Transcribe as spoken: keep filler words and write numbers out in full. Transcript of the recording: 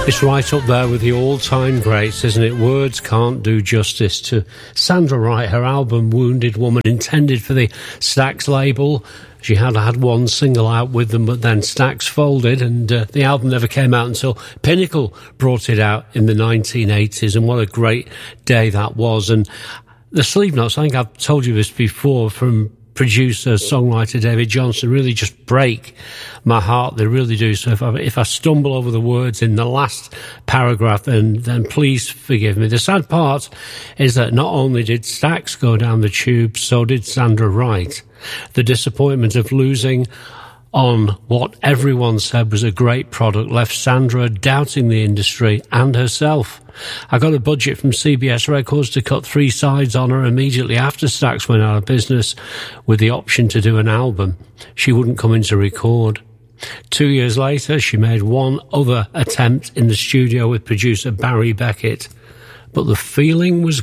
It's right up there with the all-time greats, isn't it? Words can't do justice to Sandra Wright. Her album Wounded Woman, intended for the Stax label. She had had one single out with them, but then Stax folded, and uh, the album never came out until Pinnacle brought it out in the nineteen eighties, and what a great day that was. And the sleeve notes, I think I've told you this before, from producer, songwriter David Johnson, really just break my heart. They really do. So if I, if I stumble over the words in the last paragraph, then, then please forgive me. The sad part is that not only did Stax go down the tube, so did Sandra Wright. The disappointment of losing on what everyone said was a great product left Sandra doubting the industry and herself. I got a budget from C B S Records to cut three sides on her immediately after Stax went out of business, with the option to do an album. She wouldn't come in to record. Two years later, she made one other attempt in the studio with producer Barry Beckett, but the feeling was